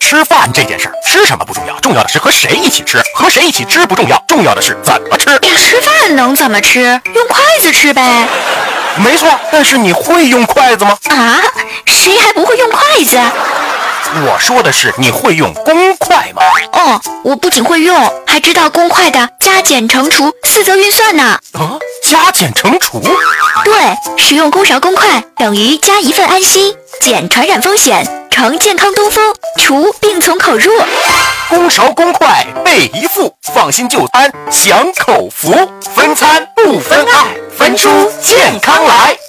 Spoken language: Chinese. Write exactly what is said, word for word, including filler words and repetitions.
吃饭这件事儿，吃什么不重要，重要的是和谁一起吃，和谁一起吃不重要，重要的是怎么吃。 吃饭能怎么吃？用筷子吃呗。 没错，但是你会用筷子吗？ 啊，谁还不会用筷子？ 我说的是你会用公筷吗？ 哦，我不仅会用，还知道公筷的加减乘除四则运算呢。 啊，加减乘除？ 对，使用公勺公筷等于加一份安心，减传染风险，乘健康东风，除病从口入。 公勺公筷备一副，放心就餐享口福，分餐不分爱，分出健康来。